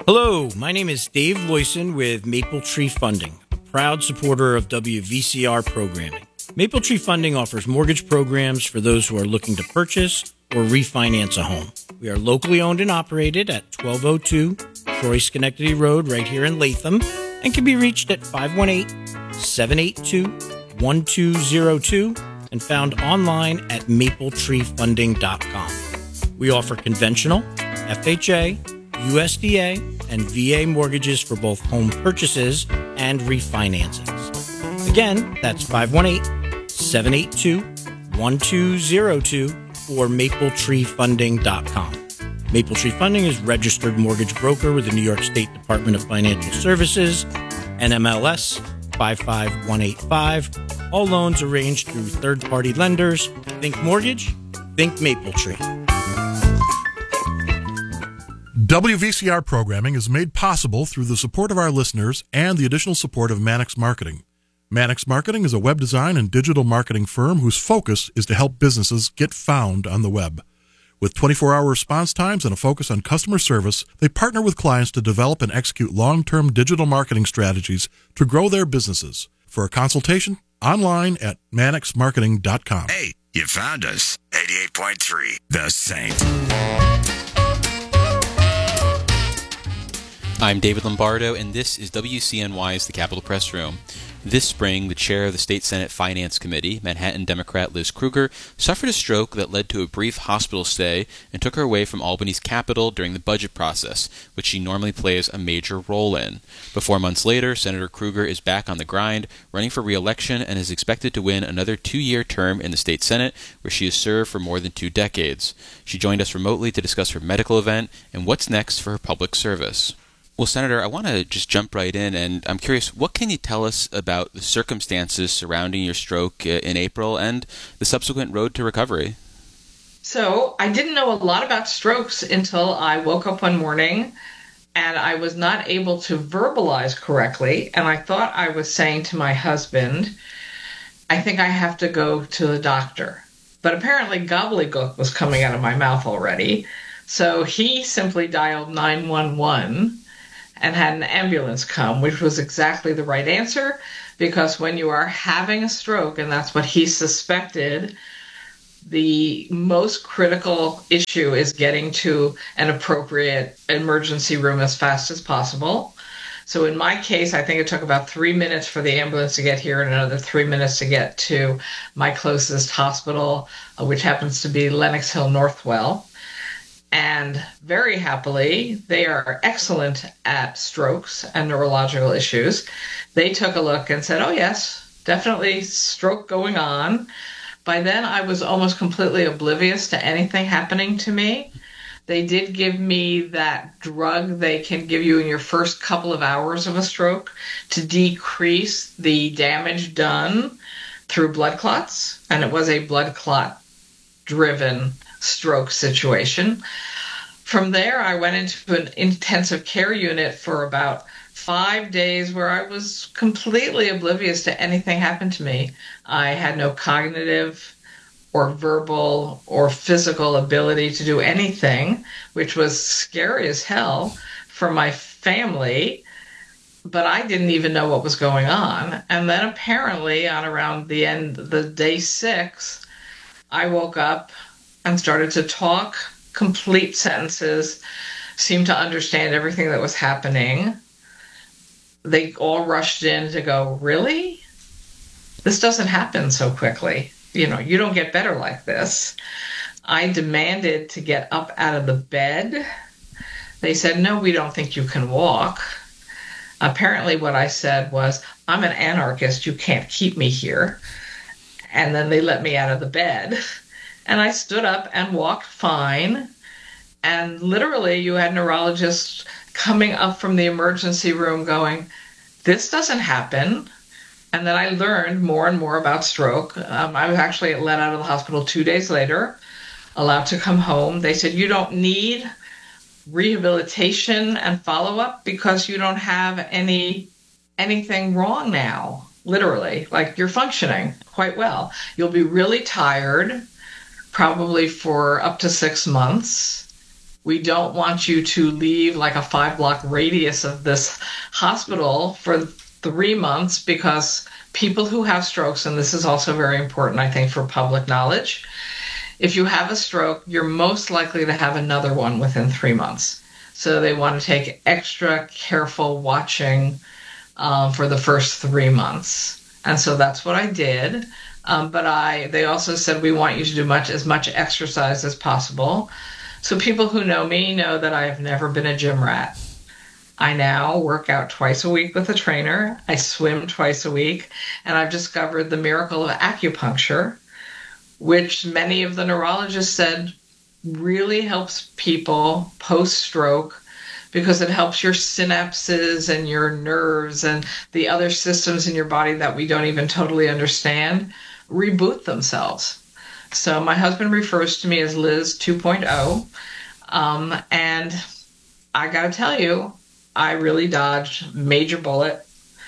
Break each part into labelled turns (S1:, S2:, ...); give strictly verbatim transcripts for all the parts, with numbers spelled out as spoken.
S1: Hello, my name is Dave Loyson with Maple Tree Funding, a proud supporter of W V C R programming. Maple Tree Funding offers mortgage programs for those who are looking to purchase or refinance a home. We are locally owned and operated at twelve oh two Troy Schenectady Road right here in Latham and can be reached at five one eight, seven eight two, one two zero two and found online at maple tree funding dot com. We offer conventional, F H A, U S D A, and V A mortgages for both home purchases and refinancings. Again, that's five one eight, seven eight two, one two zero two or maple tree funding dot com. Maple Tree Funding is registered mortgage broker with the New York State Department of Financial Services, N M L S five five one eight five. All loans arranged through third-party lenders. Think mortgage, think Maple Tree.
S2: W V C R programming is made possible through the support of our listeners and the additional support of Mannix Marketing. Mannix Marketing is a web design and digital marketing firm whose focus is to help businesses get found on the web. With twenty-four hour response times and a focus on customer service, they partner with clients to develop and execute long-term digital marketing strategies to grow their businesses. For a consultation, online at mannix marketing dot com.
S3: Hey, you found us. eighty-eight point three, The Saint.
S4: I'm David Lombardo, and this is W C N Y's The Capitol Press Room. This spring, the chair of the State Senate Finance Committee, Manhattan Democrat Liz Krueger, suffered a stroke that led to a brief hospital stay and took her away from Albany's Capitol during the budget process, which she normally plays a major role in. But four months later, Senator Krueger is back on the grind, running for re-election, and is expected to win another two-year term in the state Senate, where she has served for more than two decades. She joined us remotely to discuss her medical event and what's next for her public service. Well, Senator, I want to just jump right in, and I'm curious, what can you tell us about the circumstances surrounding your stroke in April and the subsequent road to recovery?
S5: So I didn't know a lot about strokes until I woke up one morning and I was not able to verbalize correctly, and I thought I was saying to my husband, I think I have to go to the doctor. But apparently gobbledygook was coming out of my mouth already, so he simply dialed nine one one and had an ambulance come, which was exactly the right answer, because when you are having a stroke, and that's what he suspected, the most critical issue is getting to an appropriate emergency room as fast as possible. So in my case, I think it took about three minutes for the ambulance to get here and another three minutes to get to my closest hospital, which happens to be Lenox Hill Northwell. And very happily, they are excellent at strokes and neurological issues. They took a look and said, oh, yes, definitely stroke going on. By then, I was almost completely oblivious to anything happening to me. They did give me that drug they can give you in your first couple of hours of a stroke to decrease the damage done through blood clots. And it was a blood clot-driven stroke situation. From there, I went into an intensive care unit for about five days where I was completely oblivious to anything happened to me. I had no cognitive or verbal or physical ability to do anything, which was scary as hell for my family, but I didn't even know what was going on. And then apparently on around the end, the day six, I woke up and started to talk complete sentences, seemed to understand everything that was happening. They all rushed in to go, really? This doesn't happen so quickly. You know, you don't get better like this. I demanded to get up out of the bed. They said, no, we don't think you can walk. Apparently what I said was, I'm an anarchist, you can't keep me here. And then they let me out of the bed. And I stood up and walked fine. And literally, you had neurologists coming up from the emergency room going, this doesn't happen. And then I learned more and more about stroke. Um, I was actually let out of the hospital two days later, allowed to come home. They said, you don't need rehabilitation and follow-up because you don't have any anything wrong now, literally. Like, you're functioning quite well. You'll be really tired, probably for up to six months, We don't want you to leave like a five block radius of this hospital for three months because people who have strokes, and this is also very important, I think, for public knowledge, if you have a stroke, you're most likely to have another one within three months. So they want to take extra careful watching um, for the first three months. And so that's what I did. Um, but I, they also said, we want you to do much as much exercise as possible. So people who know me know that I have never been a gym rat. I now work out twice a week with a trainer. I swim twice a week. And I've discovered the miracle of acupuncture, which many of the neurologists said really helps people post-stroke because it helps your synapses and your nerves and the other systems in your body that we don't even totally understand reboot themselves. So my husband refers to me as Liz two point oh. Um, and I got to tell you, I really dodged major bullet.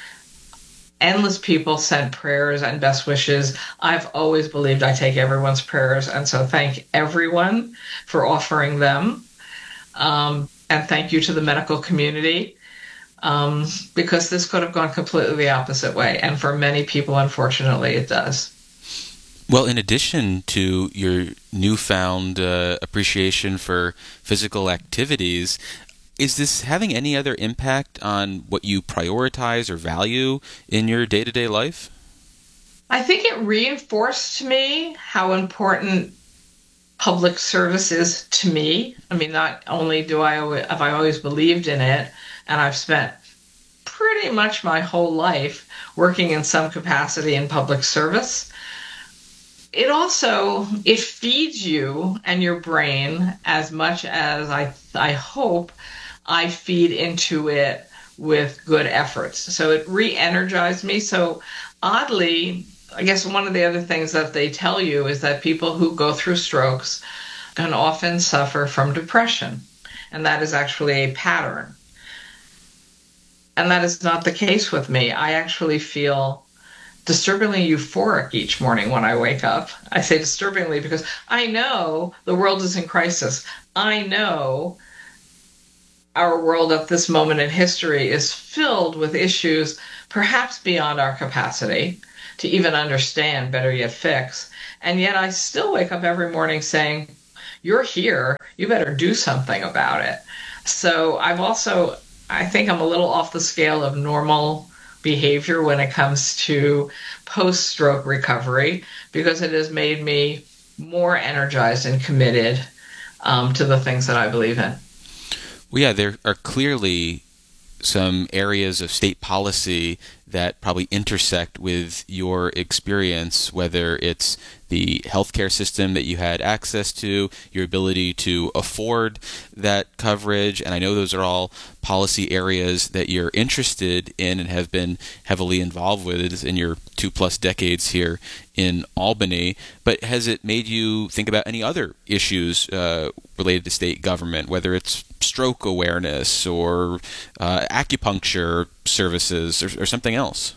S5: Endless people sent prayers and best wishes. I've always believed I take everyone's prayers. And so thank everyone for offering them. Um, and thank you to the medical community, um, because this could have gone completely the opposite way. And for many people, unfortunately, it does.
S4: Well, in addition to your newfound uh, appreciation for physical activities, is this having any other impact on what you prioritize or value in your day-to-day life?
S5: I think it reinforced to me how important public service is to me. I mean, not only do I have I always believed in it, and I've spent pretty much my whole life working in some capacity in public service. It also, it feeds you and your brain as much as I I hope I feed into it with good efforts. So it re-energized me. So oddly, I guess one of the other things that they tell you is that people who go through strokes can often suffer from depression. And that is actually a pattern. And that is not the case with me. I actually feel disturbingly euphoric each morning when I wake up. I say disturbingly because I know the world is in crisis. I know our world at this moment in history is filled with issues perhaps beyond our capacity to even understand, better yet fix. And yet I still wake up every morning saying, you're here, you better do something about it. So I've also, I think I'm a little off the scale of normal behavior when it comes to post-stroke recovery because it has made me more energized and committed um, to the things that I believe in.
S4: Well, yeah, there are clearly some areas of state policy that probably intersect with your experience, whether it's the healthcare system that you had access to, your ability to afford that coverage, and I know those are all policy areas that you're interested in and have been heavily involved with in your two-plus decades here in Albany. But has it made you think about any other issues uh, related to state government, whether it's stroke awareness or uh, acupuncture services or, or something else?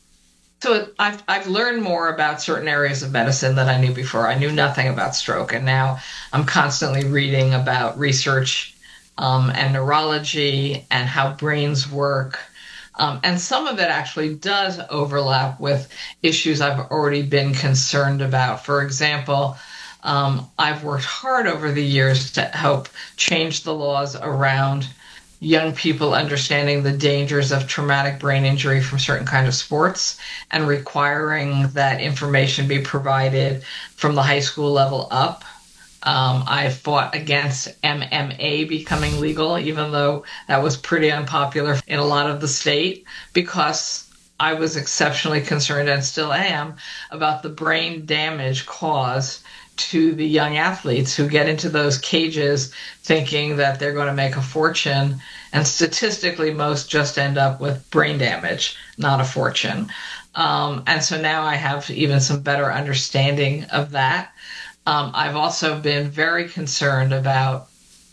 S5: So I've I've learned more about certain areas of medicine than I knew before. I knew nothing about stroke, and now I'm constantly reading about research um, and neurology and how brains work. Um, and some of it actually does overlap with issues I've already been concerned about. For example, um, I've worked hard over the years to help change the laws around young people understanding the dangers of traumatic brain injury from certain kinds of sports and requiring that information be provided from the high school level up. Um, I fought against M M A becoming legal, even though that was pretty unpopular in a lot of the state, because I was exceptionally concerned, and still am, about the brain damage caused to the young athletes who get into those cages thinking that they're going to make a fortune. And statistically, most just end up with brain damage, not a fortune. Um, and so now I have even some better understanding of that. Um, I've also been very concerned about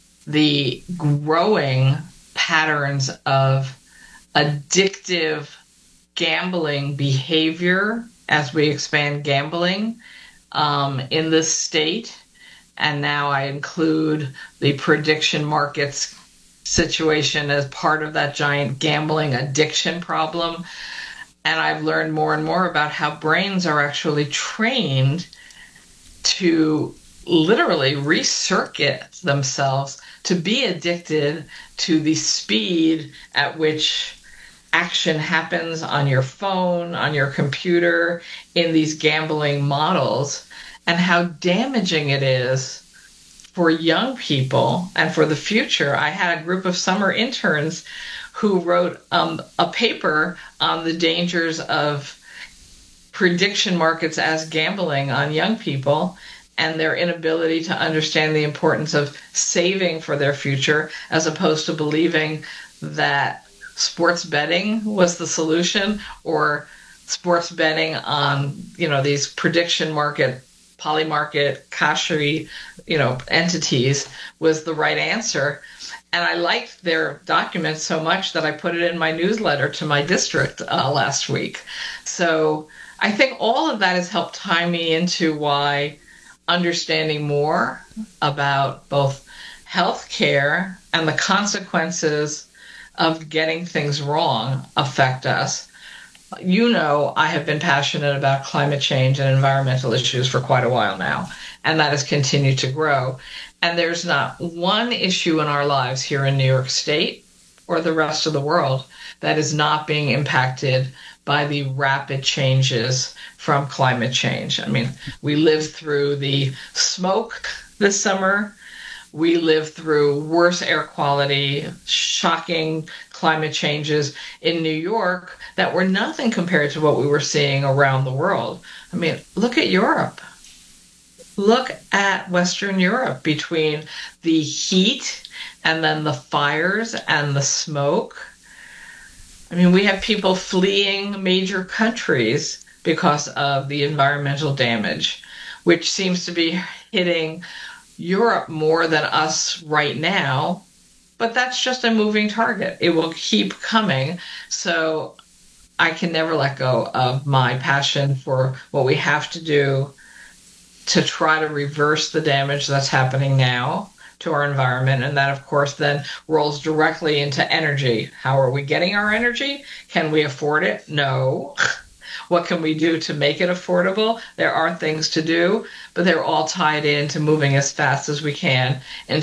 S5: the growing patterns of addictive gambling behavior as we expand gambling um, in this state. and now I include the prediction markets situation as part of that giant gambling addiction problem. And I've learned more and more about how brains are actually trained to literally recircuit themselves to be addicted to the speed at which action happens on your phone, on your computer, in these gambling models, and how damaging it is for young people and for the future. I had a group of summer interns who wrote um, a paper on the dangers of prediction markets as gambling on young people and their inability to understand the importance of saving for their future, as opposed to believing that sports betting was the solution, or sports betting on, you know, these prediction market, polymarket, kashery, you know, entities was the right answer. And I liked their document so much that I put it in my newsletter to my district uh, last week. So I think all of that has helped tie me into why understanding more about both healthcare and the consequences of getting things wrong affect us. You know, I have been passionate about climate change and environmental issues for quite a while now, and that has continued to grow. And there's not one issue in our lives here in New York State or the rest of the world that is not being impacted by the rapid changes from climate change. I mean, we lived through the smoke this summer. We lived through worse air quality, shocking climate changes in New York that were nothing compared to what we were seeing around the world. I mean, look at Europe. Look at Western Europe, between the heat and then the fires and the smoke. I mean, we have people fleeing major countries because of the environmental damage, which seems to be hitting Europe more than us right now. But that's just a moving target. It will keep coming. So I can never let go of my passion for what we have to do to try to reverse the damage that's happening now to our environment. And that, of course, then rolls directly into energy. How are we getting our energy? Can we afford it? No. What can we do to make it affordable? There are things to do, but they're all tied into moving as fast as we can in